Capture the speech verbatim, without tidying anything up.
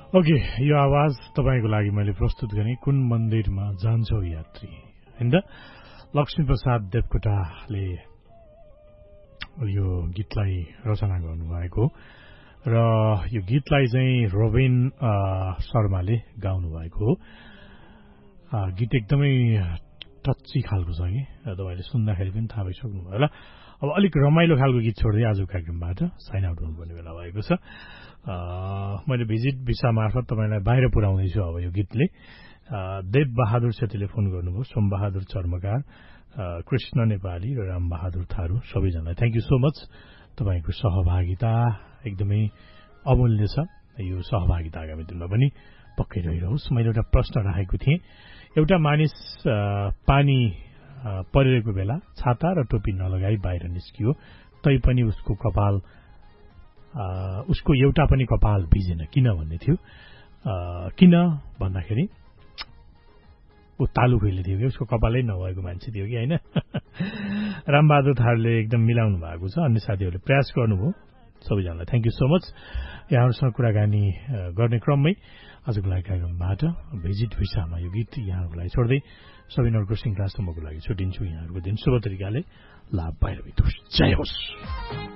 okay यो आवाज तपाईको लागि मैले प्रस्तुत गरेँ कुन मन्दिरमा जान्छौ यात्री हैन त लक्ष्मी प्रसाद देवकोटाले यो गीतलाई रचना गर्नुभएको र यो गीतलाई चाहिँ रोबिन शर्माले गाउनु भएको हो गीत एकदमै टच्ची खालको छ कि तपाईले सुन्दाखेरि पनि थाहा भइसक्नु भयो होला अब अलिक रमाइलो खालको गीत छोड्दै आजको कार्यक्रमबाट साइन आउट हुनुपर्ने बेला भएको छ मैले भिजिट भिसा मार्फत तपाईलाई बाहिर पुर्याउँदैछु अब यो गीतले देव बहादुर छेत्रीले फोन गर्नुभयो सोम बहादुर चर्मकार कृष्ण नेपाली र राम बहादुर थारू सबैजनालाई थ्यांक यू सो मच तपाईको सहभागिता एकदमै अमूल्य छ यो सहभागिता आगामी दिनमा पनि पक्कै रहिरहोस् मैले एउटा प्रश्न राखेको थिएँ एउटा मानिस पानी परिरहेको बेला छाता र टोपी नलगाई बाहिर निस्कियो तैपनि उसको कपाल उसको एउटा पनि कपाल भिजेन किन भन्ने थियो किन भन्दाखेरि ऊ तालु खोइले थियो कि उसको कपालै नभएको मान्छे थियो कि हैन रामबहादुर थारूले एकदम मिलाउनु भएको छ अन्य साथीहरूले प्रयास गर्नुभयो सबैजनालाई थ्यांक यू सो मच यहाँहरुसँग कुराकानी गर्ने क्रममै आजको लागि कार्यक्रमबाट भिजिट भिसामा यो गीत यहाँहरुको लागि छोड्दै सबिनहरुको श्रृंखलासम्मको लागि छुटिन्छु यहाँहरुको दिन शुभ तरिकाले लाभ भएर बितोस् जय होस्